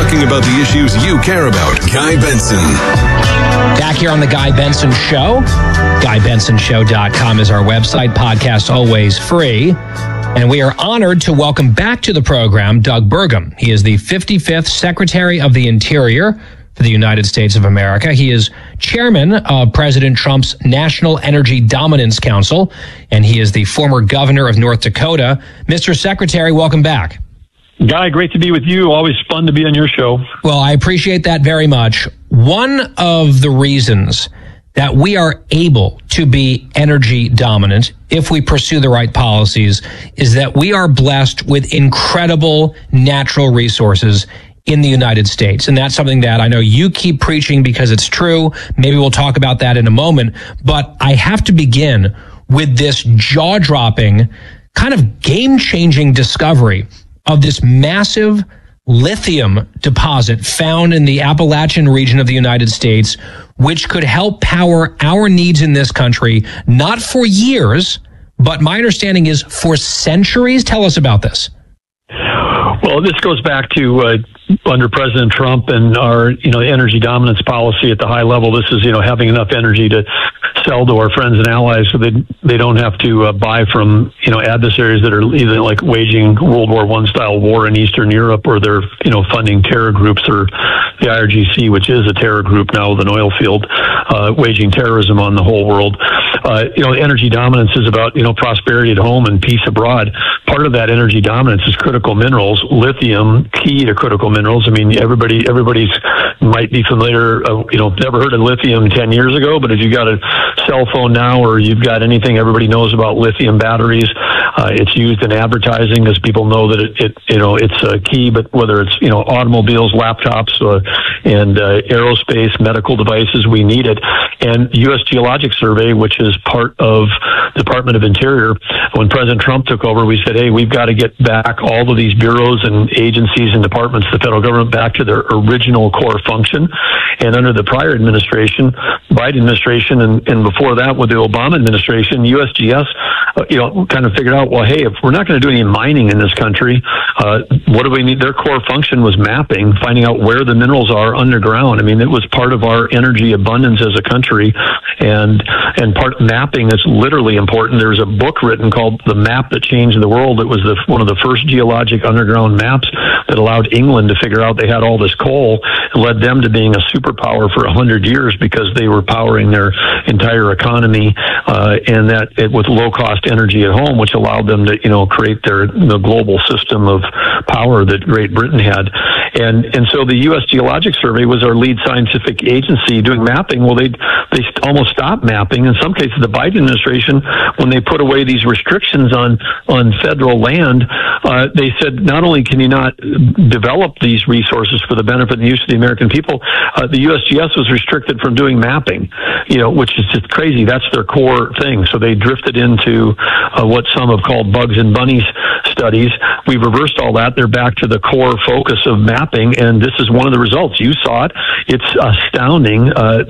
talking about the issues you care about. Guy Benson. Back here on the Guy Benson Show. GuyBensonShow.com is our website. Podcast always free. And we are honored to welcome back to the program Doug Burgum. He is the 55th Secretary of the Interior for the United States of America. He is chairman of President Trump's National Energy Dominance Council, and he is the former governor of North Dakota. Mr. Secretary, welcome back. Guy, great to be with you. Always fun to be on your show. Well, I appreciate that very much. One of the reasons that we are able to be energy dominant if we pursue the right policies is that we are blessed with incredible natural resources in the United States. And that's something that I know you keep preaching because it's true. Maybe we'll talk about that in a moment. But I have to begin with this jaw-dropping, kind of game-changing discovery of this massive lithium deposit found in the Appalachian region of the United States, which could help power our needs in this country, not for years, but my understanding is for centuries. Tell us about this. Well, this goes back to under President Trump and our, energy dominance policy at the high level. This is, having enough energy to sell to our friends and allies so they don't have to buy from, adversaries that are either like waging World War I style war in Eastern Europe, or they're, funding terror groups, or the IRGC, which is a terror group now with an oil field, waging terrorism on the whole world. Energy dominance is about, prosperity at home and peace abroad. Part of that energy dominance is critical minerals, lithium, key to critical minerals. I mean, everybody's might be familiar, never heard of lithium 10 years ago, but if you got a cell phone now, or you've got anything, everybody knows about lithium batteries. It's used in advertising because people know that it's key, but whether it's, automobiles, laptops, and aerospace, medical devices, we need it. And U.S. Geologic Survey, which is part of the Department of Interior, when President Trump took over, we said, hey, we've got to get back all of these bureaus and agencies and departments, the federal government, back to their original core function. And under the prior administration, Biden administration, and before that with the Obama administration, USGS, kind of figured out, well, hey, if we're not going to do any mining in this country, what do we need? Their core function was mapping, finding out where the minerals are underground. I mean, it was part of our energy abundance as a country, and part mapping is literally important. There's a book written called The Map That Changed the World. It was one of the first geologic underground maps that allowed England to figure out they had all this coal, and led them to being a superpower for 100 years because they were powering their entire economy, and that with low-cost energy at home, which allowed them to, create the global system of power that Great Britain had. And so the U.S. Geologic Survey was our lead scientific agency doing mapping. Well, they almost stopped mapping. In some cases, the Biden administration, when they put away these restrictions on federal land, they said, not only can you not develop these resources for the benefit and use of the American people, the USGS was restricted from doing mapping, which is just crazy. That's their core thing. So they drifted into what some have called bugs and bunnies studies. We reversed all that. They're back to the core focus of mapping, and this is one of the results. You saw it. It's astounding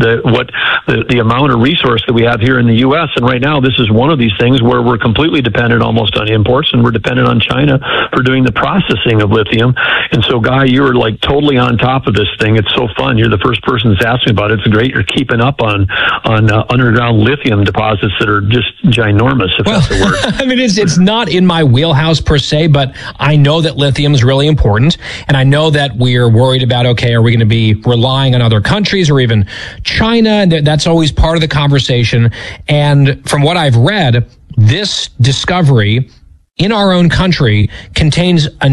the amount of resource that we have here in the U.S. And right now, this is one of these things where we're completely dependent almost on imports, and we're dependent on China for doing the processing of lithium. And so, Guy, you're like totally on top of this thing. It's so fun. You're the first person that's asked me about it. It's great. You're keeping up on underground lithium deposits that are just ginormous, if that's the word. I mean, it's not in my wheelhouse per se, but I know that lithium is really important, and I know that we're worried about, okay, are we going to be relying on other countries or even China? And that's always part of the conversation. And from what I've read, this discovery in our own country contains a